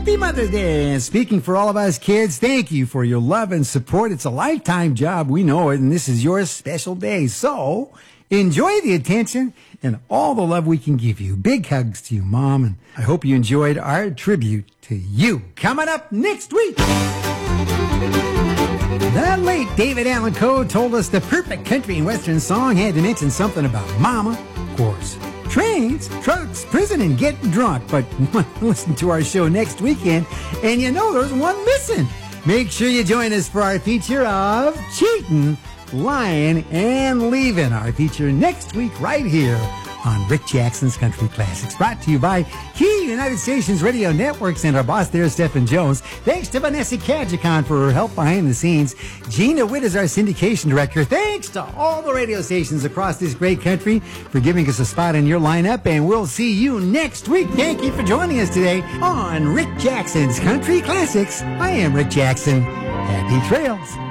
Happy Mother's Day. And speaking for all of us kids, thank you for your love and support. It's a lifetime job. We know it. And this is your special day. So enjoy the attention and all the love we can give you. Big hugs to you, Mom. And I hope you enjoyed our tribute to you. Coming up next week, the late David Allan Coe told us the perfect country and western song had to mention something about Mama, of course. Trains, trucks, prison, and getting drunk. But listen to our show next weekend, and you know there's one missing. Make sure you join us for our feature of Cheating, Lying, and Leaving. Our feature next week right here on Rick Jackson's Country Classics. Brought to you by Key United Stations Radio Networks and our boss there, Stephen Jones. Thanks to Vanessa Kajikon for her help behind the scenes. Gina Witt is our syndication director. Thanks to all the radio stations across this great country for giving us a spot in your lineup. And we'll see you next week. Thank you for joining us today on Rick Jackson's Country Classics. I am Rick Jackson. Happy trails.